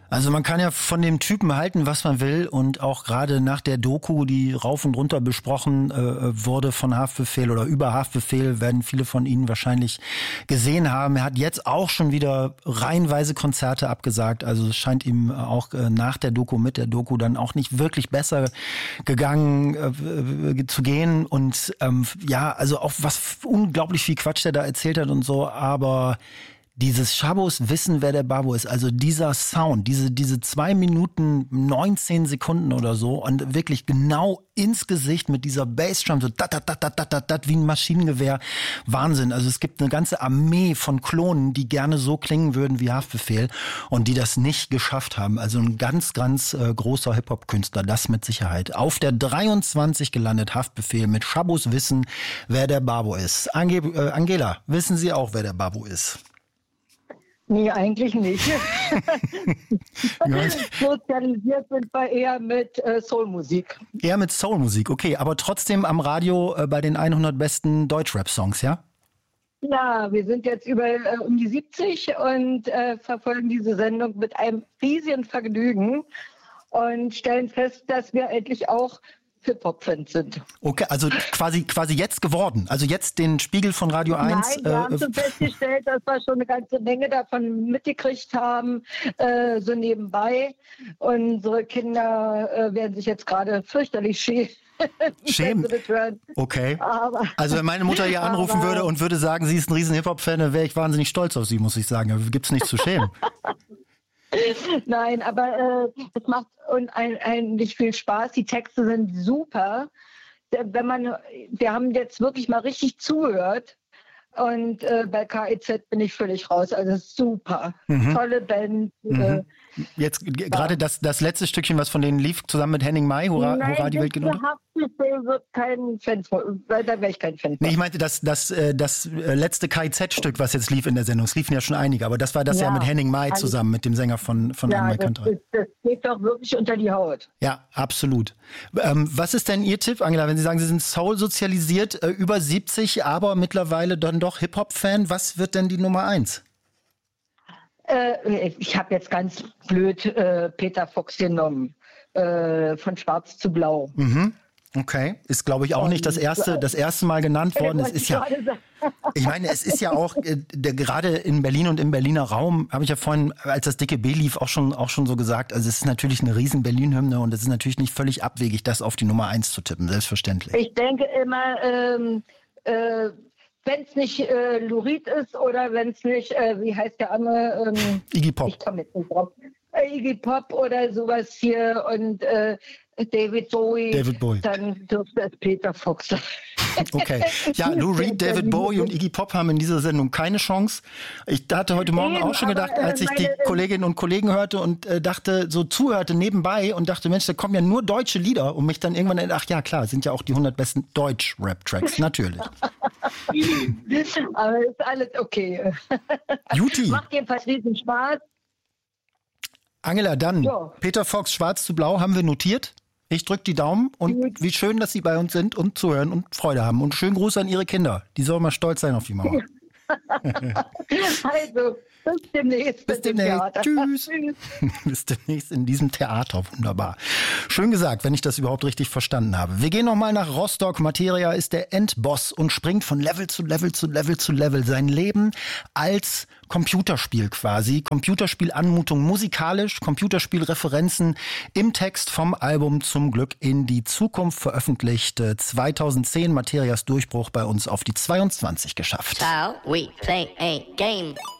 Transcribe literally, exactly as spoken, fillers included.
Also man kann ja von dem Typen halten, was man will, und auch gerade nach der Doku, die rauf und runter besprochen äh, wurde von Haftbefehl oder über Haftbefehl, werden viele von Ihnen wahrscheinlich gesehen haben. Er hat jetzt auch schon wieder reihenweise Konzerte abgesagt. Also es scheint ihm auch äh, nach der Doku, mit der Doku dann auch nicht wirklich besser gegangen äh, zu gehen. Und ähm, ja, also auch was unglaublich viel Quatsch der da erzählt hat und so, aber dieses Chabos wissen, wer der Babo ist, also dieser Sound, diese diese zwei Minuten neunzehn Sekunden oder so und wirklich genau ins Gesicht mit dieser Bassdrum, so dat, dat, dat, dat, dat, dat, wie ein Maschinengewehr. Wahnsinn. Also es gibt eine ganze Armee von Klonen, die gerne so klingen würden wie Haftbefehl und die das nicht geschafft haben. Also ein ganz, ganz äh, großer Hip-Hop-Künstler, das mit Sicherheit. Auf der dreiundzwanzig gelandet, Haftbefehl mit Chabos wissen, wer der Babo ist. Ange äh, Angela, wissen Sie auch, wer der Babo ist? Nee, eigentlich nicht. Sozialisiert sind wir eher mit äh, Soulmusik. Eher mit Soulmusik, okay. Aber trotzdem am Radio äh, bei den hundert besten Deutschrap-Songs, ja? Ja, wir sind jetzt über äh, um die siebzig und äh, verfolgen diese Sendung mit einem riesigen Vergnügen und stellen fest, dass wir endlich auch Hip-Hop-Fans sind. Okay, also quasi quasi jetzt geworden. Also jetzt den Spiegel von Radio eins. Nein, wir äh, haben schon festgestellt, dass wir schon eine ganze Menge davon mitgekriegt haben, äh, so nebenbei. Unsere Kinder äh, werden sich jetzt gerade fürchterlich schämen. Schämen? Okay. Aber, also wenn meine Mutter hier anrufen würde und würde sagen, sie ist ein riesen Hip-Hop-Fan, dann wäre ich wahnsinnig stolz auf sie, muss ich sagen. Da gibt's nichts zu schämen. Nein, aber äh, es macht unheimlich viel Spaß. Die Texte sind super. Wenn man, wir haben jetzt wirklich mal richtig zugehört. Und äh, bei K I Z bin ich völlig raus. Also super. Mhm. Tolle Band. Mhm. Äh, Jetzt gerade das, das letzte Stückchen, was von denen lief, zusammen mit Henning May, Hurra, Nein, Hurra die Welt genug. Haftbefehl wird kein Fan von, da wäre ich kein Fan von. Nee, ich meinte das, das, das letzte K I Z-Stück, was jetzt lief in der Sendung. Es liefen ja schon einige, aber das war das ja, ja mit Henning May zusammen, mit dem Sänger von, von ja, Anne das, das, das geht doch wirklich unter die Haut. Ja, absolut. Ähm, was ist denn Ihr Tipp, Angela, wenn Sie sagen, Sie sind Soul-sozialisiert, äh, über siebzig, aber mittlerweile dann doch Hip-Hop-Fan, was wird denn die Nummer eins? Äh, ich habe jetzt ganz blöd äh, Peter Fox genommen, äh, von Schwarz zu Blau. Mhm. Okay, ist glaube ich auch Und, nicht das erste, das erste Mal genannt worden. Es ist ja, ich meine, es ist ja auch äh, der, gerade in Berlin und im Berliner Raum, habe ich ja vorhin, als das dicke B lief, auch schon auch schon so gesagt. Also es ist natürlich eine riesen Berlin-Hymne und es ist natürlich nicht völlig abwegig, das auf die Nummer eins zu tippen, selbstverständlich. Ich denke immer, ähm, äh, wenn es nicht äh, Lurid ist oder wenn es nicht, äh, wie heißt der andere? Ähm, Iggy Pop. Ich komme jetzt nicht drauf. Äh, Iggy Pop oder sowas hier und äh, David Bowie. David Bowie. Dann dürfte es Peter Fox sein. Okay. Ja, Lou Reed, David Bowie und Iggy Pop haben in dieser Sendung keine Chance. Ich hatte heute Morgen Eben, auch schon gedacht, aber, äh, als ich meine, die Kolleginnen und Kollegen hörte und äh, dachte, so zuhörte nebenbei und dachte, Mensch, da kommen ja nur deutsche Lieder und mich dann irgendwann, ach ja, klar, sind ja auch die hundert besten Deutsch-Rap-Tracks, natürlich. Aber ist alles okay. Juti. Macht jedenfalls riesen Spaß. Angela, dann, ja. Peter Fox, Schwarz zu Blau, haben wir notiert. Ich drücke die Daumen und Gut. Wie schön, dass Sie bei uns sind und zuhören und Freude haben. Und schönen Gruß an Ihre Kinder. Die sollen mal stolz sein auf die Mama. Also, bis demnächst. Bis demnächst. Tschüss. Bis demnächst in diesem Theater. Wunderbar. Schön gesagt, wenn ich das überhaupt richtig verstanden habe. Wir gehen nochmal nach Rostock. Materia ist der Endboss und springt von Level zu Level zu Level zu Level. Sein Leben als Computerspiel quasi. Computerspielanmutung musikalisch, Computerspielreferenzen im Text vom Album Zum Glück in die Zukunft veröffentlicht. zweitausendzehn Materias Durchbruch bei uns auf die zweiundzwanzig geschafft. Shall we play a game?